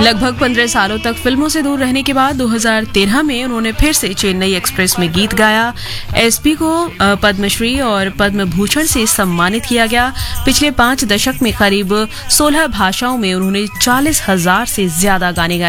लगभग 15 सालों तक फिल्मों से दूर रहने के बाद 2013 में उन्होंने फिर से चेन्नई एक्सप्रेस में गीत गाया। एसपी को पद्मश्री और पद्म भूषण से सम्मानित किया गया। पिछले 5 दशक में करीब 16 भाषाओं में उन्होंने 40,000 से ज्यादा गाने गाए।